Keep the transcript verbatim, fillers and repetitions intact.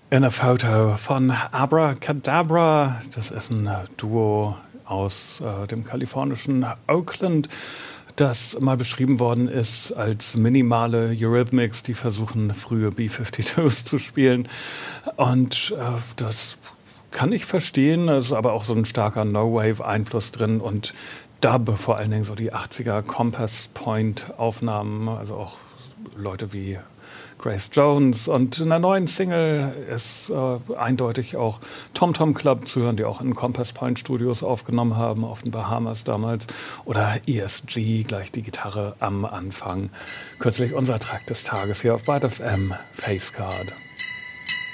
In a Photo von Abracadabra. Das ist ein Duo aus äh, dem kalifornischen Oakland, das mal beschrieben worden ist als minimale Eurythmics, die versuchen, frühe B zweiundfünfzigs zu spielen. Und äh, das kann ich verstehen, es ist aber auch so ein starker No-Wave-Einfluss drin und Dub, vor allen Dingen so die achtziger Compass-Point-Aufnahmen, also auch Leute wie Grace Jones. Und in der neuen Single ist äh, eindeutig auch Tom Tom Club zu hören, die auch in Compass Point Studios aufgenommen haben, auf den Bahamas damals. Oder E S G, gleich die Gitarre am Anfang. Kürzlich unser Track des Tages hier auf Byte F M, Face Card.